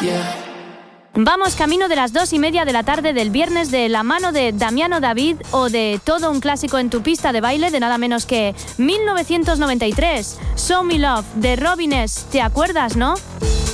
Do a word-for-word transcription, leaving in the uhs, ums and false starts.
Vamos camino de las dos y media de la tarde del viernes de la mano de Damiano David o de todo un clásico en tu pista de baile de nada menos que mil novecientos noventa y tres, Show Me Love de Robin S. ¿Te acuerdas, no?